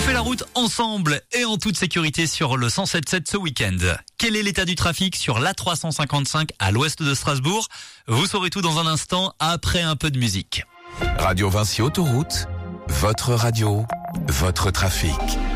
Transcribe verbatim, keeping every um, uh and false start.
fait la route ensemble et en toute sécurité sur le cent sept sept ce week-end. Quel est l'état du trafic sur l'A trois cent cinquante-cinq à l'ouest de Strasbourg? Vous saurez tout dans un instant après un peu de musique. Radio Vinci Autoroute, votre radio, votre trafic.